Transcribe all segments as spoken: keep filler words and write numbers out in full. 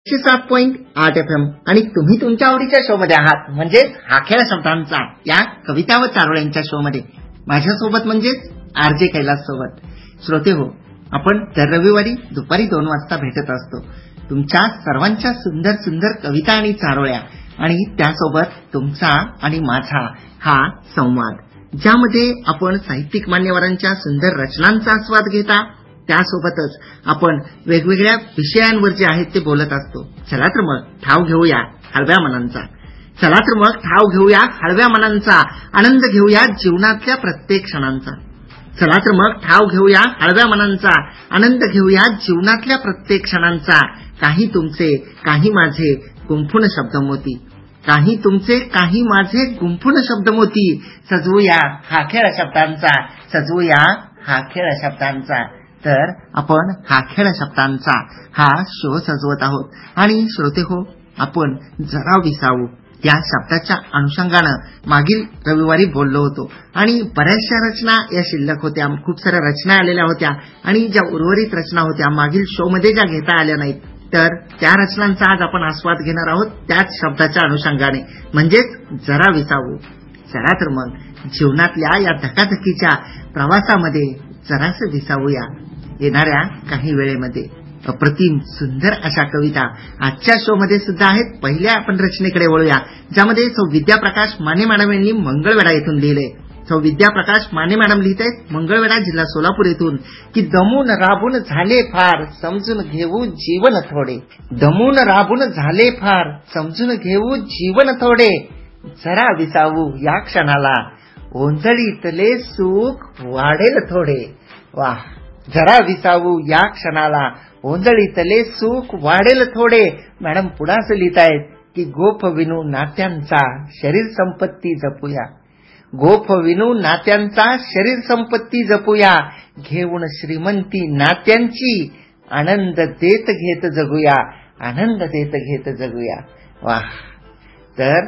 सात पॉइंट आठ F M आणि तुम्ही तुमच्या आवडीच्या शो मध्ये आहात, म्हणजेच हाकेळ शब्दांचा या कविता व चारोळ्यांच्या शो मध्ये माझ्यासोबत म्हणजेच आरजे कैलास सोबत. श्रोते हो, आपण दर रविवारी दुपारी दोन वाजता भेटत असतो तुमच्या सर्वांच्या सुंदर सुंदर कविता आणि चारोळ्या आणि त्यासोबत तुमचा आणि माझा हा संवाद, ज्यामध्ये आपण साहित्यिक मान्यवरांच्या सुंदर रचनांचा आस्वाद घेता, त्यासोबतच आपण वेगवेगळ्या विषयांवर जे आहेत ते बोलत असतो. चला तर मग ठाव घेऊया हळव्या मनांचा. चला तर मग ठाव घेऊया हळव्या मनांचा, आनंद घेऊया जीवनातल्या प्रत्येक क्षणांचा. चला तर मग ठाव घेऊया हळव्या मनांचा, आनंद घेऊया जीवनातल्या प्रत्येक क्षणांचा. काही तुमचे काही माझे गुंफून शब्दमोती, काही तुमचे काही माझे गुंफून शब्दमोती. सजवूया हा खेळ शब्दांचा, सजवूया हा खेळ शब्दांचा. तर आपण हा खेळ शब्दांचा हा शो सजवत आहोत आणि श्रोते हो, आपण जरा विसावू या शब्दाच्या अनुषंगानं मागील रविवारी बोललो होतो आणि बऱ्याचशा रचना या शिल्लक होत्या. खूप साऱ्या रचना आलेल्या होत्या आणि ज्या उर्वरित रचना होत्या मागील शो मध्ये ज्या घेता आल्या नाहीत, तर त्या रचनांचा आज आपण आस्वाद घेणार आहोत त्याच शब्दाच्या अनुषंगाने, म्हणजेच जरा विसावू. चला तर मग जीवनातल्या या धकाधकीच्या प्रवासामध्ये जरासं विसावूया. येणाऱ्या काही वेळेमध्ये अप्रतिम सुंदर अशा कविता आजच्या शो मध्ये सुद्धा आहेत. पहिल्या आपण रचनेकडे वळूया, ज्यामध्ये सौ विद्याप्रकाश माने मॅडम यांनी मंगळवेढा येथून लिहिलंय. सौ विद्याप्रकाश माने मॅडम लिहित आहेत मंगळवेढा, जिल्हा सोलापूर येथून, की दमून राबून झाले फार समजून घेऊ जीवन थोडे. दमून राबून झाले फार समजून घेऊ जीवन थोडे. जरा विसावू या क्षणाला ओंजळीतले सुख वाढेल थोडे. वाह, जरा विसावू या क्षणाला ओंजळीतले सुख वाढेल थोडे. मॅडम पुढाच लिहितायत की गोफ विनू नात्यांचा शरीर संपत्ती जपूया. गोफ विनू नात्यांचा शरीर संपत्ती जपूया. घेऊन श्रीमंती नात्यांची आनंद देत घेत जगूया. आनंद देत घेत जगूया. वाह, तर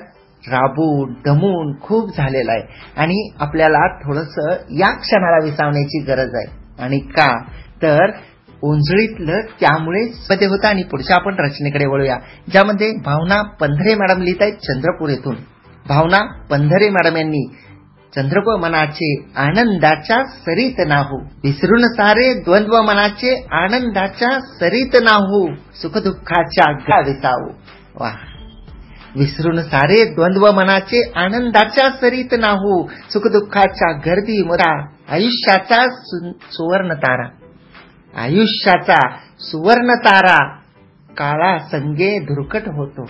राबून दमून खूप झालेला आहे आणि आपल्याला थोडंसं या क्षणाला विसावण्याची गरज आहे. आणि का तर ओंजळीतलं त्यामुळे मध्ये होतं. आणि पुढच्या आपण रचनेकडे वळूया, ज्यामध्ये भावना पंधरे मॅडम लिहित आहेत चंद्रपूर येथून. भावना पंधरे मॅडम यांनी चंद्रपूर मनाचे आनंदाच्या सरीत नाहू, विसरून सारे द्वंद्व मनाचे आनंदाच्या सरीत नाहू, सुखदुःखाच्या गा विसावू. वाह, विसरून सारे द्वंद्व मनाचे आनंदाच्या सरीत नाहू, सुखदुःखाच्या गर्दी मुरा आयुष्याचा सुवर्ण तारा. आयुष्याचा सुवर्ण तारा काळा संगे धुरकट होतो.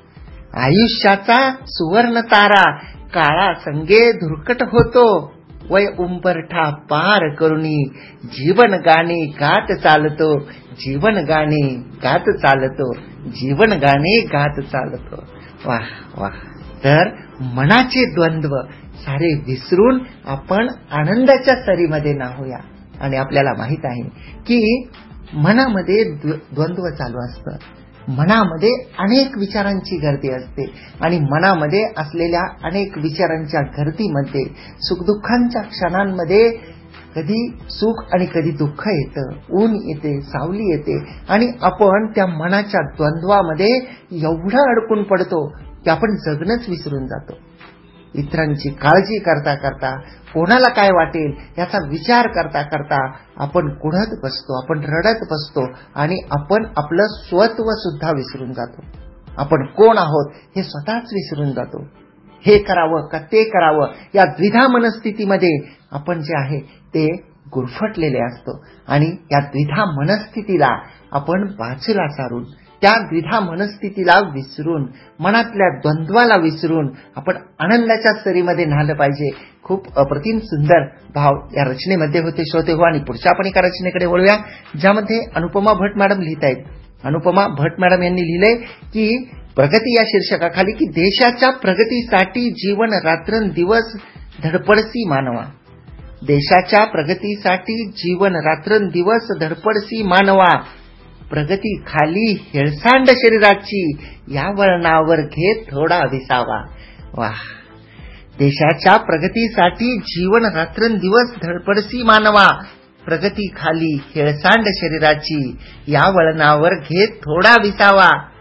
आयुष्याचा सुवर्ण तारा काळा संगे धुरकट होतो. वय उंबरठा पार करुणी जीवन गाणे गात चालतो. जीवन गाणे गात चालतो. जीवन गाणे गात चालतो. वाह वाह, तर मनाचे द्वंद्व सारे विसरून आपण आनंदाच्या सरीमध्ये नाहूया. आणि आपल्याला माहित आहे की मनामध्ये द्वंद्व चालू असतं, मनामध्ये अनेक विचारांची गर्दी असते आणि मनामध्ये असलेल्या अनेक विचारांच्या गर्दीमध्ये सुखदुःखांच्या क्षणांमध्ये कधी सुख आणि कधी दुःख येतं, ऊन येते, सावली येते आणि आपण त्या मनाच्या द्वंद्वामध्ये एवढं अडकून पडतो की आपण जगणंच विसरून जातो. इतरांची काळजी करता करता, कोणाला काय वाटेल याचा विचार करता करता आपण कुढत बसतो, आपण रडत बसतो आणि आपण आपलं स्वत्व सुद्धा विसरून जातो. आपण कोण आहोत हे स्वतःच विसरून जातो. हे करावं का ते करावं या द्विधा मनस्थितीमध्ये आपण जे आहे ते गुरफटलेले असतो आणि या द्विधा मनस्थितीला आपण बाजूला सारून, त्या द्विधा मनस्थितीला विसरून, मनातल्या द्वंद्वाला विसरून आपण आनंदाच्या सरीमध्ये न्हालं पाहिजे. खूप अप्रतिम सुंदर भाव या रचनेमध्ये होते श्रोते हो. आणि पुढच्या आपण एका रचनेकडे वळूया, ज्यामध्ये अनुपमा भट मॅडम लिहित आहेत. अनुपमा भट मॅडम यांनी लिहिलंय की प्रगती या शीर्षकाखाली, की देशाच्या प्रगतीसाठी जीवन रात्रंदिवस धडपडसी मानवा. देशाच्या प्रगतीसाठी जीवन रात्रंदिवस धडपडसी मानवा. प्रगती खाली हेळसांड शरीराची या वळणावर घेत थोडा विसावा. वाह, देशाच्या प्रगतीसाठी जीवन रात्रंदिवस धडपडसी मानवा. प्रगती खाली हेळसांड शरीराची या वळणावर घेत थोडा विसावा.